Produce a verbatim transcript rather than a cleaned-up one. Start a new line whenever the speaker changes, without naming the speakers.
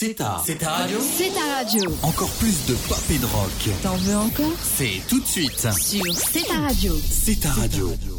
C'est ta, c'est ta radio.
C'est ta radio.
Encore plus de pop et de rock.
T'en veux encore?
C'est tout de suite
Sur C'est ta radio.
C'est ta radio.